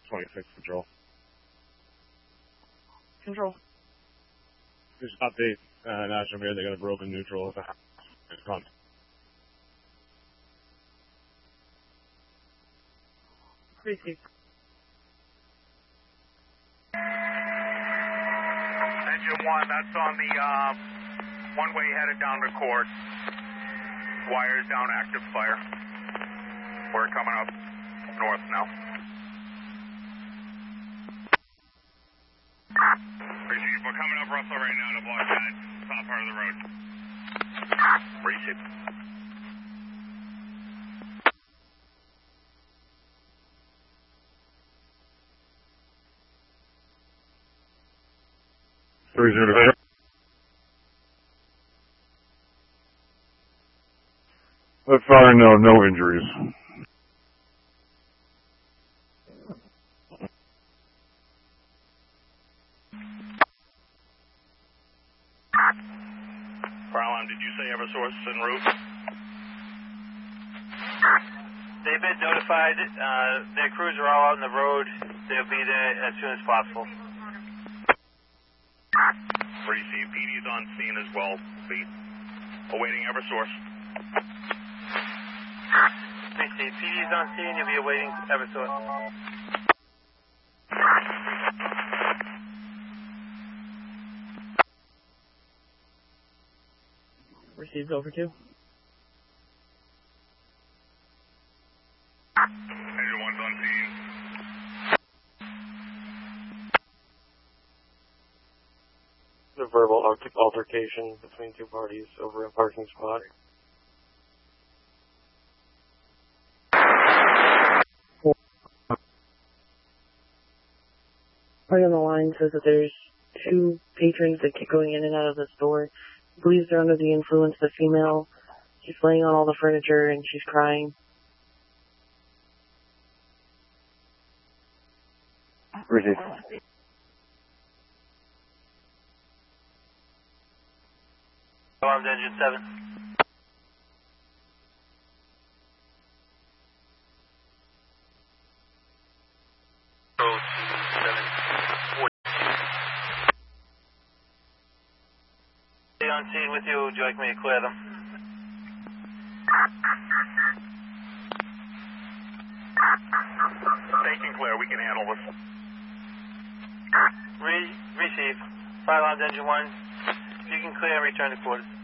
26 Control. Control. Just update National Grid. They got a broken neutral at the house. Receive. Engine 1, that's on the one-way headed down to court. Wires down, active fire. We're coming up north now. Receive, we're coming up Russell right now to block that top part of the road. Receive. Let's fire, no injuries. Farlam, did you say Eversource en route? They've been notified. Their crews are all out on the road. They'll be there as soon as possible. Receive, PD's on scene as well. Be awaiting Eversource. Receive, PD's on scene. You'll be awaiting Eversource. Received over 2. Engine 1's on scene. A verbal altercation between two parties over a parking spot. Party on the line says that there's 2 patrons that keep going in and out of the store. Believes they're under the influence. The female, she's laying on all the furniture and she's crying. Receive. Alarmed engine 7. Stay on scene with you. Would you like me to clear them? They can clear. We can handle this. Receive. Fire alarmed engine 1. You can clear and return to quarters.